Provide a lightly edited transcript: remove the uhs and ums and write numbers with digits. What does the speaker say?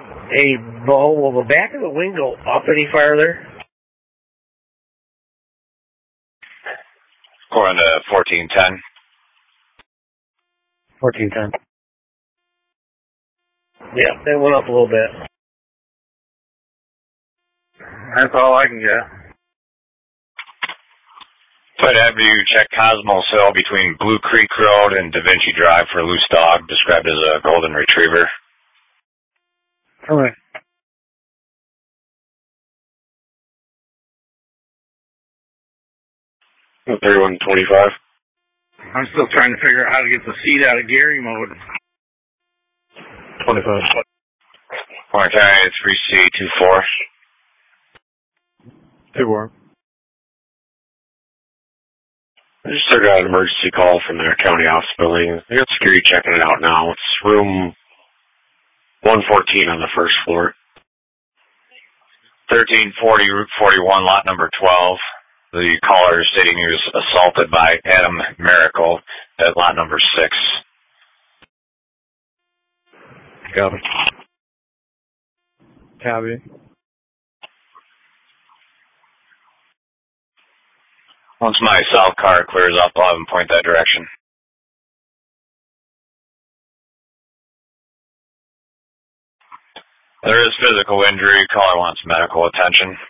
Hey, Bo, will the back of the wing go up any farther? Going to 1410. 1410. Yeah, it went up a little bit. That's all I can get. So I'd have you check Cosmos Hill between Blue Creek Road and Da Vinci Drive for a loose dog described as a golden retriever. Okay. Oh, 3125. I'm still trying to figure out how to get the seat out of Gary mode. 25. Point 3C24. 24. I just took an emergency call from their county office building. I got security checking it out now. It's room 114 on the first floor. 1340 Route 41, lot number 12. The caller is stating he was assaulted by Adam Miracle at lot number 6. Copy. Copy. Once my south car clears up, I'll have him point that direction. There is physical injury. Caller wants medical attention.